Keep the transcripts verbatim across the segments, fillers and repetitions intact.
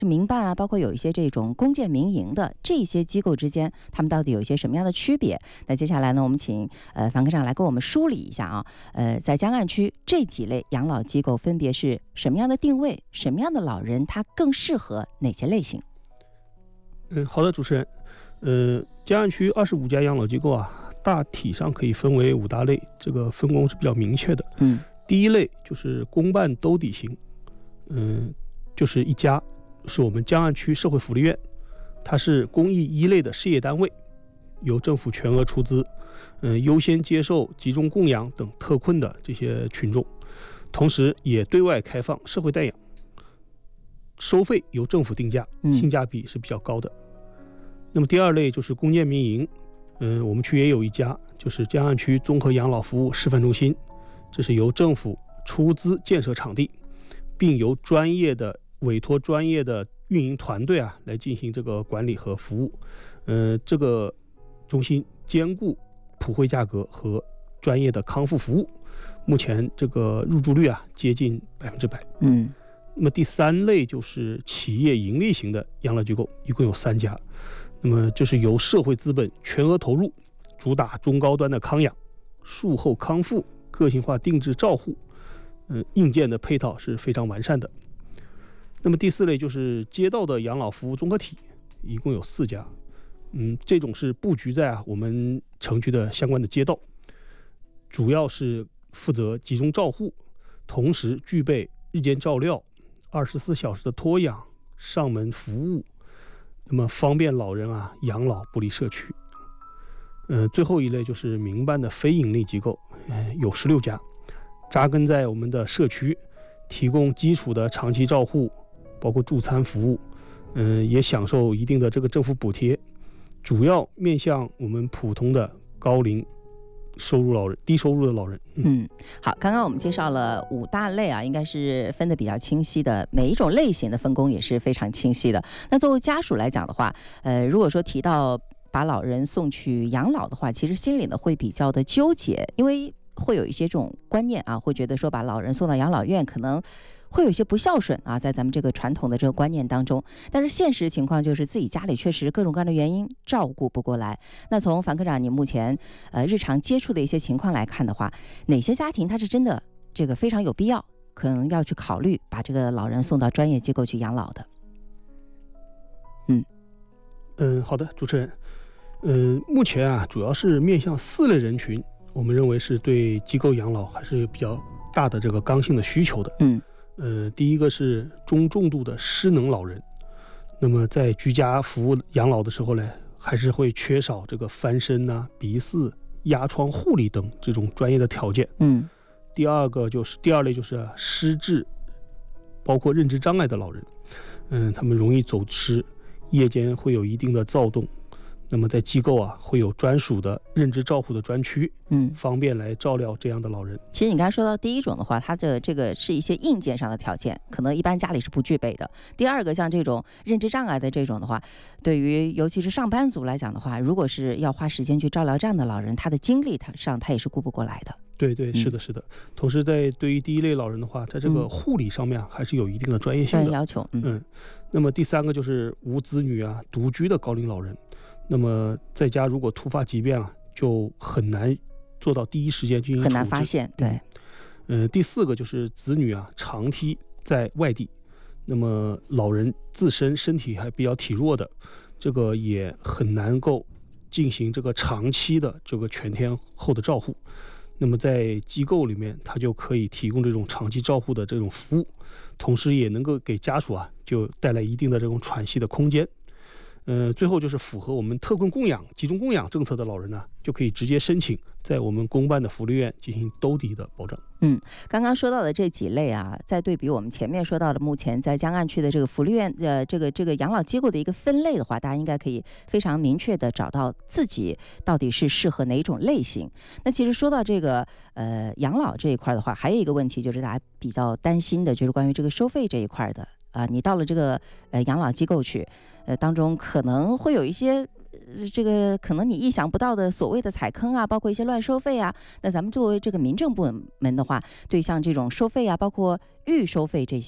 民办啊，包括有一些这种公建民营的这些机构之间，他们到底有一些什么样的区别？那接下来呢，我们请呃樊科长来给我们梳理一下啊。呃，在江岸区这几类养老机构分别是什么样的定位？什么样的老人他更适合哪些类型？ 嗯，好的，主持人。呃，江岸区二十五家养老机构啊，大体上可以分为五大类，这个分工是比较明确的。 嗯， 第一类就是公办兜底型，嗯，就是一家。是我们江岸区社会福利院，它是公益一类的事业单位，由政府全额出资，嗯，优先接受集中供养等特困的这些群众，同时也对外开放社会代养，收费由政府定价，性价比是比较高的。嗯、那么第二类就是公建民营，嗯，我们区也有一家，就是江岸区综合养老服务示范中心，这是由政府出资建设场地，并由专业的委托专业的运营团队啊来进行这个管理和服务。呃，这个中心兼顾普惠价格和专业的康复服务，目前这个入住率啊接近百分之百。 嗯， 那么第三类就是企业盈利型的养老机构，一共有三家。那么就是由社会资本全额投入，主打中高端的康养、术后康复、个性化定制照护，嗯、呃，硬件的配套是非常完善的。那么第四类就是街道的养老服务综合体，一共有四家。嗯，这种是布局在啊我们城区的相关的街道，主要是负责集中照护，同时具备日间照料、二十四小时的托养、上门服务，那么方便老人啊养老不离社区。呃，最后一类就是民办的非营利机构，呃、有十六家，扎根在我们的社区，提供基础的长期照护，包括助餐服务，嗯、呃，也享受一定的这个政府补贴，主要面向我们普通的高龄收入老人、低收入的老人。 嗯，好，刚刚我们介绍了五大类啊，应该是分得比较清晰的，每一种类型的分工也是非常清晰的。那作为家属来讲的话，呃，如果说提到把老人送去养老的话，其实心里呢会比较的纠结，因为会有一些这种观念啊，会觉得说把老人送到养老院可能会有一些不孝顺啊，在咱们这个传统的这个观念当中，但是现实情况就是自己家里确实各种各样的原因照顾不过来。那从樊科长你目前呃日常接触的一些情况来看的话，哪些家庭他是真的这个非常有必要，可能要去考虑把这个老人送到专业机构去养老的？嗯嗯，好的，主持人，嗯，目前啊主要是面向四类人群，我们认为是对机构养老还是比较大的这个刚性的需求的。 嗯。 呃，第一个是中重度的失能老人，那么在居家服务养老的时候呢，还是会缺少这个翻身啊、鼻饲、压疮护理等这种专业的条件。 嗯， 第二个就是第二类就是失智，包括认知障碍的老人，嗯，他们容易走失，夜间会有一定的躁动。那么在机构啊，会有专属的认知照护的专区， 嗯， 方便来照料这样的老人。 其实你刚才说到第一种的话，它的这个是一些硬件上的条件，可能一般家里是不具备的。第二个，像这种认知障碍的这种的话，对于尤其是上班族来讲的话，如果是要花时间去照料这样的老人，他的精力上他也是顾不过来的。 对对，是的，是的。嗯、同时，在对于第一类老人的话，在这个护理上面还是有一定的专业性的、 专业要求。嗯, 嗯，那么第三个就是无子女啊、独居的高龄老人。那么在家如果突发疾病啊，就很难做到第一时间进行处置， 很难发现。对， 嗯、呃，第四个就是子女啊长期在外地，那么老人自身身体还比较体弱的，这个也很难够进行这个长期的这个全天候的照护。那么在机构里面，它就可以提供这种长期照护的这种服务，同时也能够给家属啊就带来一定的这种喘息的空间。呃，最后就是符合我们特困供养、集中供养政策的老人呢，就可以直接申请在我们公办的福利院进行兜底的保障。 嗯，刚刚说到的这几类啊，再对比我们前面说到的目前在江岸区的这个福利院呃这个这个养老机构的一个分类的话，大家应该可以非常明确的找到自己到底是适合哪一种类型。那其实说到这个呃养老这一块的话，还有一个问题就是大家比较担心的，就是关于这个收费这一块的。啊、呃，你到了这个呃养老机构去，呃当中可能会有一些、呃、这个可能你意想不到的所谓的踩坑啊，包括一些乱收费啊。那咱们作为这个民政部门的话，对像这种收费啊，包括预收费这些，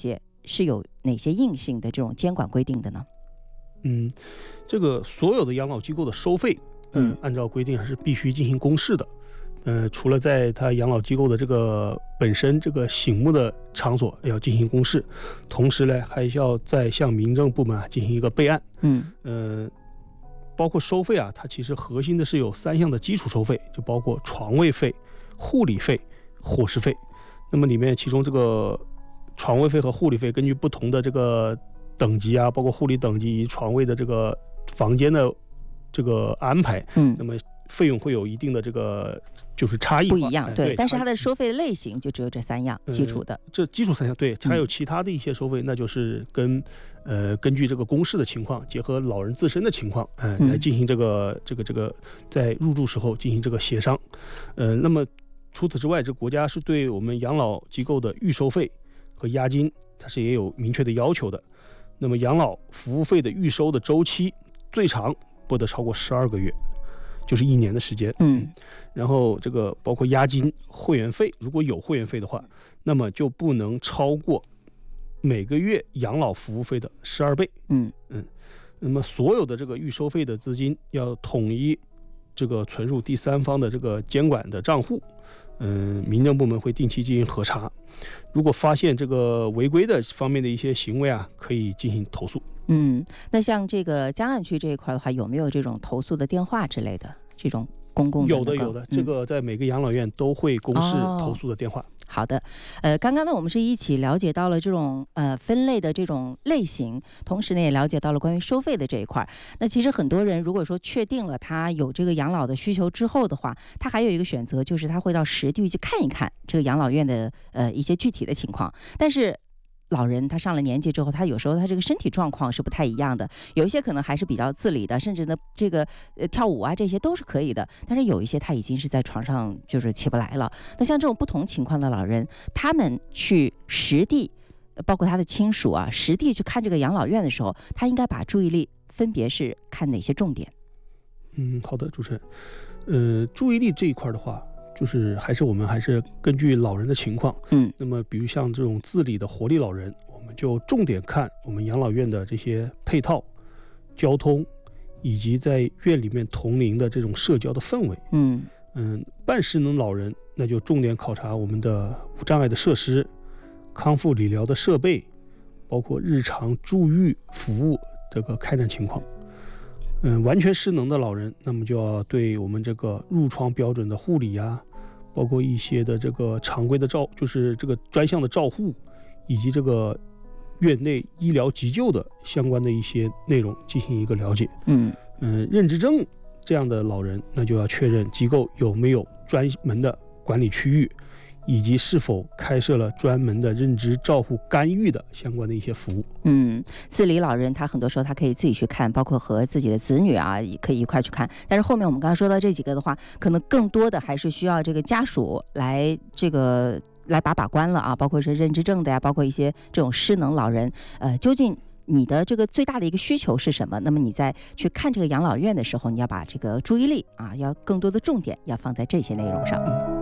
是有哪些硬性的这种监管规定的呢？ 嗯，这个所有的养老机构的收费，嗯， 嗯按照规定还是必须进行公示的。呃，除了在它养老机构的这个本身这个醒目的场所要进行公示，同时呢，还要再向民政部门啊进行一个备案。 嗯呃，包括收费啊，它其实核心的是有三项的基础收费，就包括床位费、护理费、伙食费。那么里面其中这个床位费和护理费，根据不同的这个等级啊，包括护理等级以及床位的这个房间的这个安排， 嗯， 那么费用会有一定的这个就是差异化不一样， 哎对，但是差它的收费类型就只有这三样基础的。 这基础三项对，还有嗯其他的一些收费，那就是跟呃根据这个公示的情况，结合老人自身的情况，呃嗯来进行这个这个这个在入住时候进行这个协商。呃，那么除此之外，这国家是对我们养老机构的预收费和押金，它是也有明确的要求的。那么养老服务费的预收的周期最长不得超过十二个月，就是一年的时间。 嗯然后这个包括押金、会员费，如果有会员费的话，那么就不能超过每个月养老服务费的十二倍。 嗯那么所有的这个预收费的资金要统一这个存入第三方的这个监管的账户。嗯，民政部门会定期进行核查，如果发现这个违规的方面的一些行为啊，可以进行投诉。 嗯，那像这个江岸区这一块的话，有没有这种投诉的电话之类的这种公共的能够？ 有的有的，这嗯个在每个养老院都会公示哦投诉的电话。 好的，呃，刚刚呢，我们是一起了解到了这种呃分类的这种类型，同时呢，也了解到了关于收费的这一块。那其实很多人如果说确定了他有这个养老的需求之后的话，他还有一个选择，就是他会到实地去看一看这个养老院的呃一些具体的情况。但是老人他上了年纪之后，他有时候他这个身体状况是不太一样的，有一些可能还是比较自理的，甚至呢这个呃跳舞啊这些都是可以的，但是有一些他已经是在床上就是起不来了。那像这种不同情况的老人，他们去实地，呃包括他的亲属啊，实地去看这个养老院的时候，他应该把注意力分别是看哪些重点？ 嗯，好的，主持人。呃，注意力这一块的话，就是还是我们还是根据老人的情况， 嗯那么比如像这种自理的活力老人，我们就重点看我们养老院的这些配套、交通，以及在院里面同龄的这种社交的氛围。 嗯嗯，半失能老人那就重点考察我们的无障碍的设施、康复理疗的设备，包括日常住育服务这个开展情况。嗯，完全失能的老人，那么就要对我们这个入床标准的护理啊，包括一些的这个常规的照，就是这个专项的照护，以及这个院内医疗急救的相关的一些内容进行一个了解。 嗯嗯，认知症这样的老人，那就要确认机构有没有专门的管理区域，以及是否开设了专门的认知照护干预的相关的一些服务。 嗯，自理老人他很多时候他可以自己去看，包括和自己的子女啊也可以一块去看。但是后面我们刚刚说到这几个的话，可能更多的还是需要这个家属来这个来把把关了啊，包括是认知症的呀，包括一些这种失能老人，呃，究竟你的这个最大的一个需求是什么？那么你在去看这个养老院的时候，你要把这个注意力啊，要更多的重点要放在这些内容上。